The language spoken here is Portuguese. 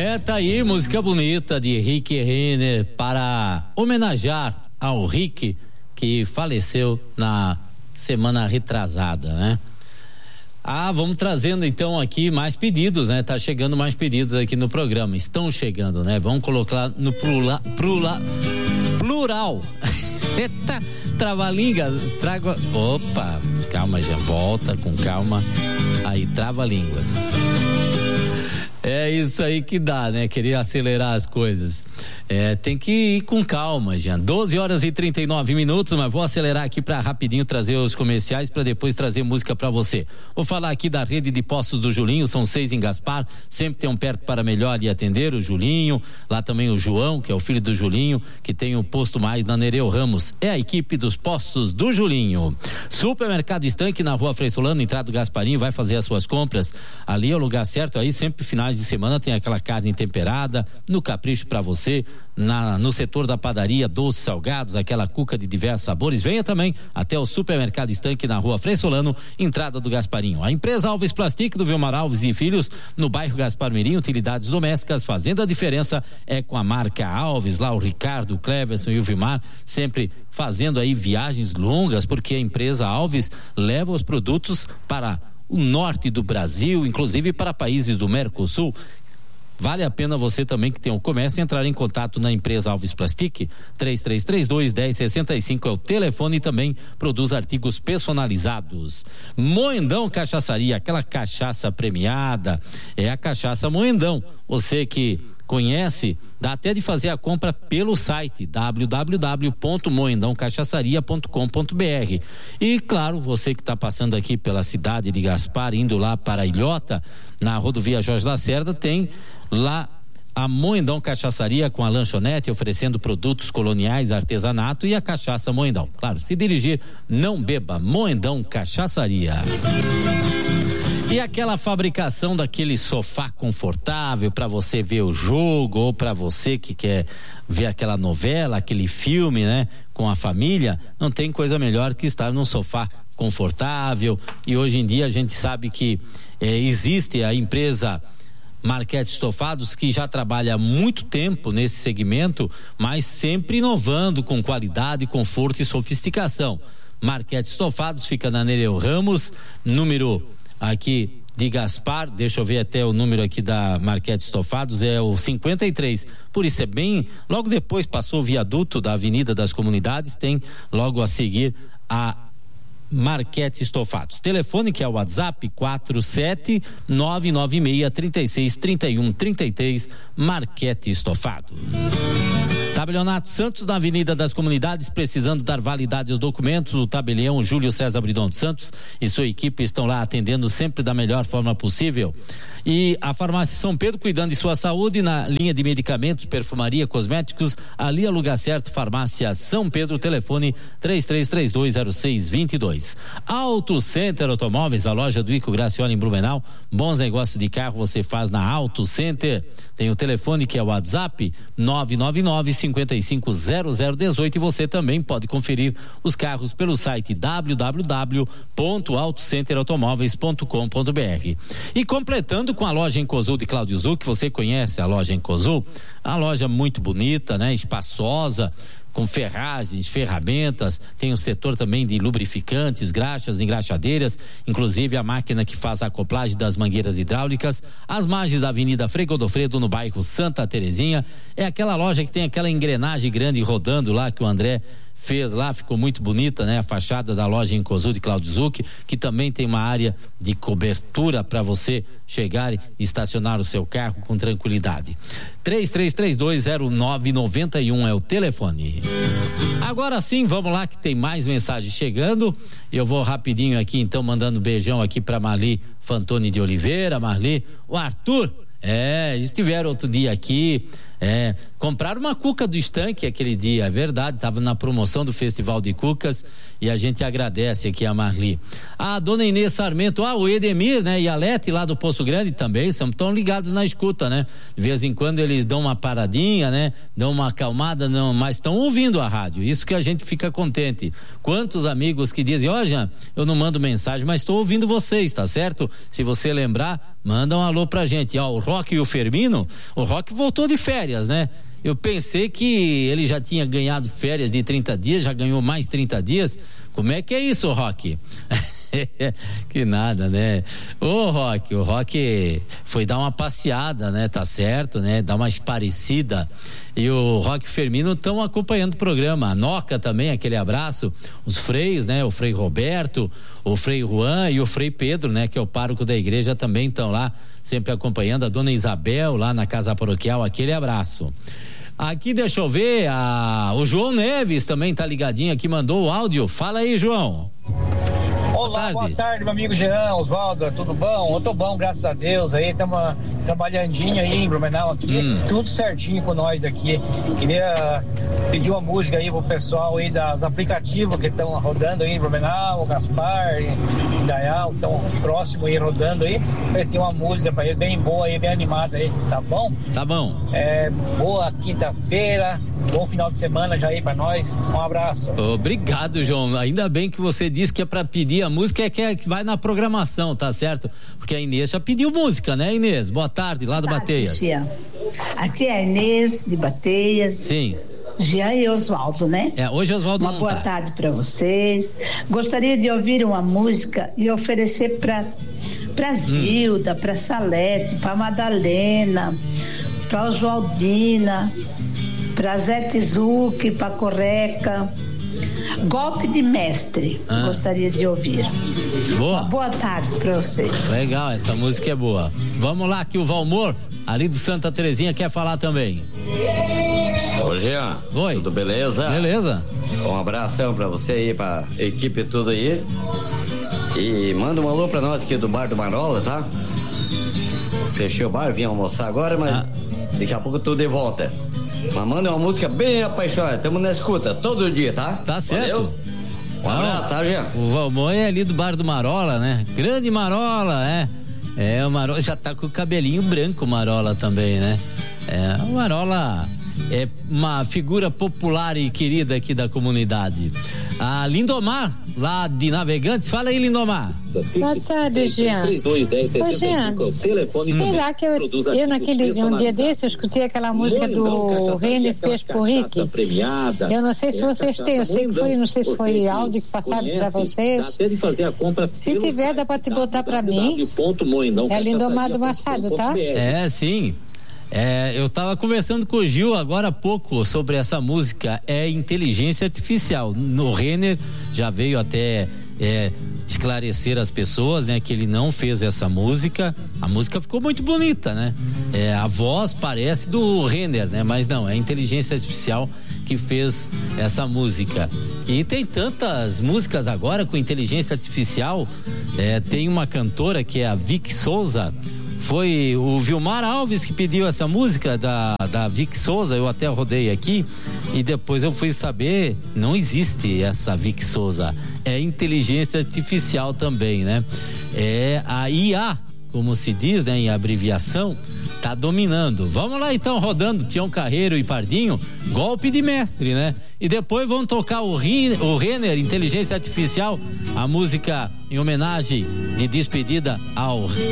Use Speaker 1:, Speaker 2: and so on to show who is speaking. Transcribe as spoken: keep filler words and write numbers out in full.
Speaker 1: É, tá aí, música bonita de Rick Renner para homenagear ao Rick que faleceu na semana retrasada, né? Ah, vamos trazendo então aqui mais pedidos, né? Tá chegando mais pedidos aqui no programa, estão chegando, né? Vamos colocar no plura, plura, plural. Eita, trava-língua, trago, opa, calma, já volta com calma, aí trava-línguas. É isso aí que dá, né? Queria acelerar as coisas. É, tem que ir com calma, Jean. doze horas e trinta e nove minutos, mas vou acelerar aqui para rapidinho trazer os comerciais para depois trazer música para você. Vou falar aqui da rede de postos do Julinho, são seis em Gaspar, sempre tem um perto para melhor lhe atender, o Julinho, lá também o João, que é o filho do Julinho, que tem o posto mais na Nereu Ramos. É a equipe dos postos do Julinho. Supermercado Estanque na Rua Frei Solano, entrada do Gasparinho, vai fazer as suas compras. Ali é o lugar certo, aí sempre finais de semana tem aquela carne temperada, no capricho para você, na, no setor da padaria, doces, salgados, aquela cuca de diversos sabores. Venha também até o Supermercado Estanque na Rua Frei Solano, entrada do Gasparinho. A empresa Alves Plastic do Vilmar Alves e Filhos, no bairro Gaspar Mirim, utilidades domésticas, fazendo a diferença é com a marca Alves, lá o Ricardo, o Cleverson e o Vilmar, sempre fazendo aí viagens longas, porque a empresa Alves leva os produtos para o norte do Brasil, inclusive para países do Mercosul. Vale a pena você também que tem um comércio entrar em contato na empresa Alves Plastic. Três três três dois, um zero seis cinco é o telefone e também produz artigos personalizados. Moendão Cachaçaria, aquela cachaça premiada, é a cachaça Moendão. Você que conhece, dá até de fazer a compra pelo site w w w ponto moendão cachaçaria ponto com ponto b r. E claro, você que está passando aqui pela cidade de Gaspar, indo lá para Ilhota, na rodovia Jorge Lacerda, tem lá a Moendão Cachaçaria com a lanchonete oferecendo produtos coloniais, artesanato e a cachaça Moendão. Claro, se dirigir, não beba. Moendão Cachaçaria. E aquela fabricação daquele sofá confortável para você ver o jogo, ou para você que quer ver aquela novela, aquele filme, né, com a família, não tem coisa melhor que estar num sofá confortável. E hoje em dia a gente sabe que eh, existe a empresa Marquete Estofados, que já trabalha há muito tempo nesse segmento, mas sempre inovando com qualidade, conforto e sofisticação. Marquete Estofados fica na Nereu Ramos, número aqui de Gaspar, deixa eu ver até o número aqui da Marquete Estofados, é o cinquenta e três, por isso é bem, logo depois passou o viaduto da Avenida das Comunidades, tem logo a seguir a Marquete Estofados. Telefone que é o WhatsApp quatro sete nove nove seis, três seis, trinta e um, trinta e três, Marquete Estofados. Tabelionato Santos, na Avenida das Comunidades, precisando dar validade aos documentos, o tabelião Júlio César Bridon Santos e sua equipe estão lá atendendo sempre da melhor forma possível. E a Farmácia São Pedro, cuidando de sua saúde na linha de medicamentos, perfumaria, cosméticos, ali é o lugar certo. Farmácia São Pedro, telefone três três três dois zero seis dois dois. Auto Center Automóveis, a loja do Ico Gracioli em Blumenau, bons negócios de carro você faz na Auto Center. Tem o telefone que é o WhatsApp nove nove nove, cinco cinco zero zero um oito, e você também pode conferir os carros pelo site w w w ponto auto center automóveis ponto com ponto b r. E completando com a loja em Cosul de Cláudio Zuc, você conhece a loja em Cosul? A loja muito bonita, né? Espaçosa, com ferragens, ferramentas, tem o setor também de lubrificantes, graxas, engraxadeiras, inclusive a máquina que faz a acoplagem das mangueiras hidráulicas, as margens da Avenida Frei Godofredo, no bairro Santa Terezinha. É aquela loja que tem aquela engrenagem grande rodando lá que o André fez lá, ficou muito bonita, né? A fachada da loja em Cosul de Cláudio Zuc, que também tem uma área de cobertura para você chegar e estacionar o seu carro com tranquilidade. três três três dois zero nove nove um é o telefone. Agora sim, vamos lá que tem mais mensagens chegando. Eu vou rapidinho aqui então mandando beijão aqui para Marli Fantoni de Oliveira. Marli, o Arthur, é, estiveram outro dia aqui, É, compraram uma cuca do estanque aquele dia, é verdade, estava na promoção do Festival de Cucas e a gente agradece aqui a Marli. A dona Inês Sarmento, ah, o Edemir, né, e a Lete lá do Poço Grande também, estão ligados na escuta, né? De vez em quando eles dão uma paradinha, né? Dão uma acalmada, não, mas estão ouvindo a rádio, isso que a gente fica contente. Quantos amigos que dizem, ó, Jean, eu não mando mensagem, mas estou ouvindo vocês, tá certo? Se você lembrar, manda um alô pra gente. Ó, o Roque e o Firmino, o Roque voltou de férias, né? Eu pensei que ele já tinha ganhado férias de trinta dias, já ganhou mais trinta dias. Como é que é isso, Roque? Que nada, né? Ô, Roque, o Roque foi dar uma passeada, né? Tá certo, né? Dar uma esparecida. E o Roque e Firmino estão acompanhando o programa. A Noca também, aquele abraço. Os freios, né? O Frei Roberto, o Frei Juan e o Frei Pedro, né? Que é o pároco da igreja, também estão lá, sempre acompanhando. A dona Isabel, lá na casa paroquial, aquele abraço. Aqui, deixa eu ver, a, o João Neves também tá ligadinho aqui, mandou o áudio. Fala aí, João.
Speaker 2: Olá, boa tarde, boa tarde meu amigo Jean, Osvaldo, tudo bom? Eu tô bom, graças a Deus, aí estamos trabalhandinho aí em Blumenau aqui, hum. tudo certinho com nós aqui. Queria pedir uma música aí pro pessoal aí dos aplicativos que estão rodando aí em Blumenau, o Gaspar, o Dayal, estão próximo aí rodando aí. Vai ter uma música pra ele bem boa aí, bem animada aí, tá bom?
Speaker 1: Tá bom.
Speaker 2: É, boa quinta-feira, bom final de semana já aí pra nós, um abraço.
Speaker 1: Obrigado, João, ainda bem que você disse que é pra pedir a música, é que, é que vai na programação, tá certo? Porque a Inês já pediu música, né, Inês? Boa tarde, lá do
Speaker 3: Boa tarde,
Speaker 1: Bateias.
Speaker 3: Jean. Aqui é a Inês de Bateias.
Speaker 1: Sim.
Speaker 3: Jean e Osvaldo, né?
Speaker 1: É, hoje Osvaldo não tá.
Speaker 3: Uma boa tarde para vocês. Gostaria de ouvir uma música e oferecer para para Zilda, hum. para Salete, para Madalena, para Oswaldina, para Zé Tizuki, para Correca. Golpe de Mestre, ah. gostaria de ouvir.
Speaker 1: Boa.
Speaker 3: Uma boa tarde para vocês.
Speaker 1: Legal, essa música é boa. Vamos lá, que o Valmor, ali do Santa Terezinha, quer falar também.
Speaker 4: Ô, Jean.
Speaker 1: Oi.
Speaker 4: Tudo beleza?
Speaker 1: Beleza.
Speaker 4: Um abração pra você aí, pra equipe toda aí. E manda um alô pra nós aqui do Bar do Marola, tá? Fechei o bar, vim almoçar agora, mas ah. daqui a pouco eu tô de volta. Mas manda uma música bem apaixonada, estamos na escuta todo dia, tá?
Speaker 1: Tá certo. Valeu.
Speaker 4: Um abraço, tá, Jean?
Speaker 1: O Valmor é ali do Bar do Marola, né? Grande Marola, é. É, o Marola já tá com o cabelinho branco, o Marola também, né? É, o Marola é uma figura popular e querida aqui da comunidade. A Lindomar, lá de Navegantes, fala aí, Lindomar.
Speaker 5: Boa tarde, Jean. Ô, Jean, será que eu, eu naquele, um dia desse, eu escutei aquela música do Rene fez por Rick? Eu não sei se vocês têm, eu sei que foi, não sei se foi áudio que passaram para vocês. Se tiver, dá para te botar para mim. É Lindomar do Machado, tá?
Speaker 1: É, sim. É, eu estava conversando com o Gil agora há pouco sobre essa música, é inteligência artificial. No Renner já veio até é, esclarecer as pessoas, né, que ele não fez essa música. A música ficou muito bonita, né? É, a voz parece do Renner, né? Mas não, é a inteligência artificial que fez essa música. E tem tantas músicas agora com inteligência artificial. É, tem uma cantora que é a Vic Souza. Foi o Vilmar Alves que pediu essa música da, da Vic Souza, eu até rodei aqui e depois eu fui saber, não existe essa Vic Souza, é inteligência artificial também, né? É a I A, como se diz, né, em abreviação, tá dominando. Vamos lá então, rodando Tião Carreiro e Pardinho, Golpe de Mestre, né? E depois vão tocar o, Rin, o Renner, inteligência artificial, a música em homenagem de despedida ao